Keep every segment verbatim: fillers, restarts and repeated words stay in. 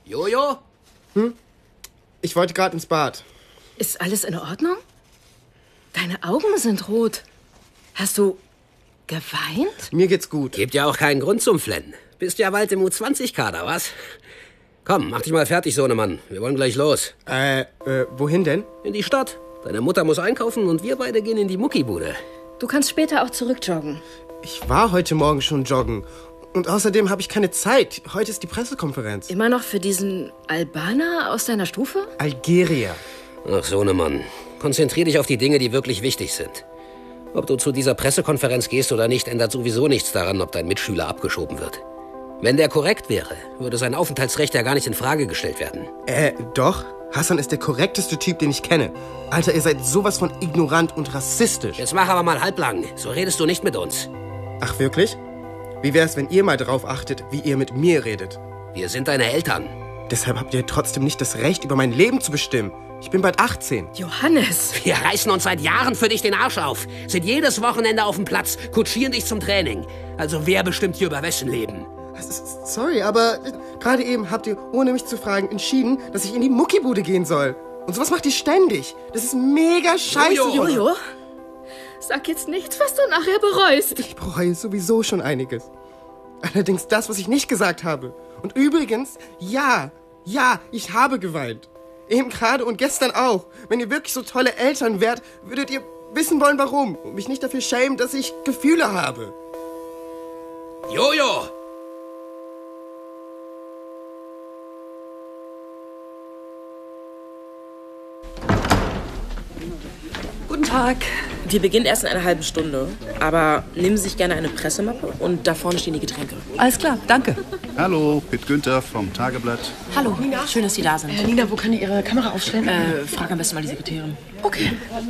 Jojo? Hm? Ich wollte gerade ins Bad. Ist alles in Ordnung? Deine Augen sind rot. Hast du geweint? Mir geht's gut. Gibt ja auch keinen Grund zum Flennen. Bist ja bald im U zwanzig Kader, was? Komm, mach dich mal fertig, Sohnemann. Wir wollen gleich los. Äh, äh, wohin denn? In die Stadt. Deine Mutter muss einkaufen und wir beide gehen in die Muckibude. Du kannst später auch zurückjoggen. Ich war heute Morgen schon joggen. Und außerdem habe ich keine Zeit. Heute ist die Pressekonferenz. Immer noch für diesen Albaner aus deiner Stufe? Algerier. Ach, Sohnemann. Konzentrier dich auf die Dinge, die wirklich wichtig sind. Ob du zu dieser Pressekonferenz gehst oder nicht, ändert sowieso nichts daran, ob dein Mitschüler abgeschoben wird. Wenn der korrekt wäre, würde sein Aufenthaltsrecht ja gar nicht in Frage gestellt werden. Äh, doch. Hassan ist der korrekteste Typ, den ich kenne. Alter, ihr seid sowas von ignorant und rassistisch. Jetzt mach aber mal halblang. So redest du nicht mit uns. Ach, wirklich? Wie wär's, wenn ihr mal darauf achtet, wie ihr mit mir redet? Wir sind deine Eltern. Deshalb habt ihr trotzdem nicht das Recht, über mein Leben zu bestimmen. Ich bin bald achtzehn. Johannes! Wir reißen uns seit Jahren für dich den Arsch auf. Sind jedes Wochenende auf dem Platz, kutschieren dich zum Training. Also wer bestimmt hier über wessen Leben? Sorry, aber gerade eben habt ihr, ohne mich zu fragen, entschieden, dass ich in die Muckibude gehen soll. Und sowas macht ihr ständig. Das ist mega scheiße. Jojo, Jojo. Sag jetzt nichts, was du nachher bereust. Ich bereue sowieso schon einiges. Allerdings das, was ich nicht gesagt habe. Und übrigens, ja, ja, ich habe geweint. Eben gerade und gestern auch. Wenn ihr wirklich so tolle Eltern wärt, würdet ihr wissen wollen, warum. Und mich nicht dafür schämen, dass ich Gefühle habe. Jojo! Guten Tag. Wir beginnen erst in einer halben Stunde. Aber nehmen Sie sich gerne eine Pressemappe und da vorne stehen die Getränke. Alles klar, danke. Hallo, Pitt Günther vom Tageblatt. Hallo, Nina. Schön, dass Sie da sind. Äh, Nina, wo kann die Ihre Kamera aufstellen? Äh, frag am besten mal die Sekretärin. Okay.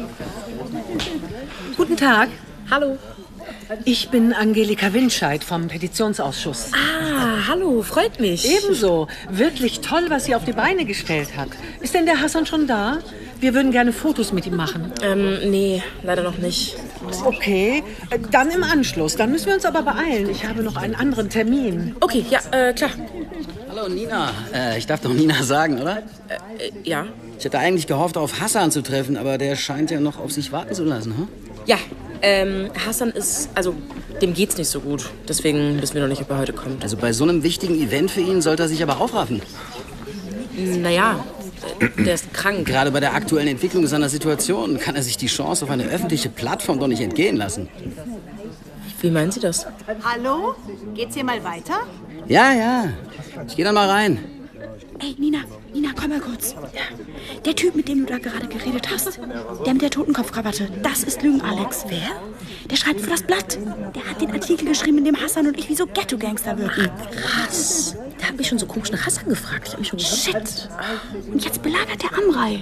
Guten Tag. Hallo. Ich bin Angelika Winscheid vom Petitionsausschuss. Ah, hallo, freut mich. Ebenso. Wirklich toll, was sie auf die Beine gestellt hat. Ist denn der Hassan schon da? Wir würden gerne Fotos mit ihm machen. Ähm, nee, leider noch nicht. Okay, dann im Anschluss. Dann müssen wir uns aber beeilen. Ich habe noch einen anderen Termin. Okay, ja, äh, klar. Hallo Nina. Äh, ich darf doch Nina sagen, oder? Äh, ja. Ich hätte eigentlich gehofft, auf Hassan zu treffen, aber der scheint ja noch auf sich warten zu lassen, hm? Ja, ähm, Hassan ist, also, dem geht's nicht so gut. Deswegen wissen wir noch nicht, ob er heute kommt. Also bei so einem wichtigen Event für ihn sollte er sich aber aufraffen. Naja, der ist krank. Gerade bei der aktuellen Entwicklung seiner Situation kann er sich die Chance auf eine öffentliche Plattform doch nicht entgehen lassen. Wie meinen Sie das? Hallo? Geht's hier mal weiter? Ja, ja. Ich gehe dann mal rein. Ey, Nina, Nina, komm mal kurz. Der Typ, mit dem du da gerade geredet hast, der mit der Totenkopfkrawatte, das ist Lügen Alex. Wer? Der schreibt für das Blatt. Der hat den Artikel geschrieben, in dem Hassan und ich wie so Ghetto-Gangster wirken. Ach, krass. Der hat mich schon so komisch nach Hassan gefragt. Ich hab mich schon gewundert. Shit. Und jetzt belagert der Amrei.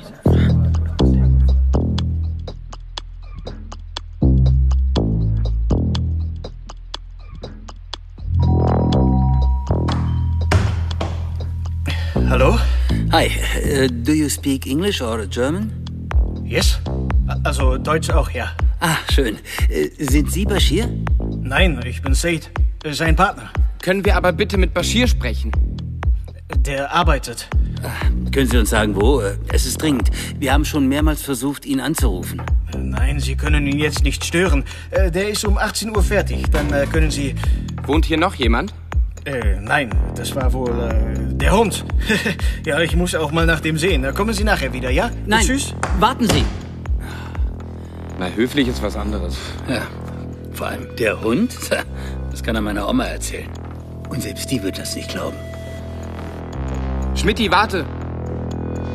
Hallo? Hi, uh, do you speak English or German? Yes? Also Deutsch auch, ja. Ah, schön. Äh, sind Sie Bashir? Nein, ich bin Said, sein Partner. Können wir aber bitte mit Bashir sprechen? Der arbeitet. Ah, können Sie uns sagen, wo? Es ist dringend. Wir haben schon mehrmals versucht, ihn anzurufen. Nein, Sie können ihn jetzt nicht stören. Der ist um achtzehn Uhr fertig. Dann können Sie... Wohnt hier noch jemand? Äh, nein, das war wohl äh, der Hund. Ja, ich muss auch mal nach dem sehen. Kommen Sie nachher wieder, ja? Nein, tschüss. Warten Sie. Na, höflich ist was anderes. Ja, vor allem der Hund, das kann er meiner Oma erzählen. Und selbst die wird das nicht glauben. Schmidti, warte!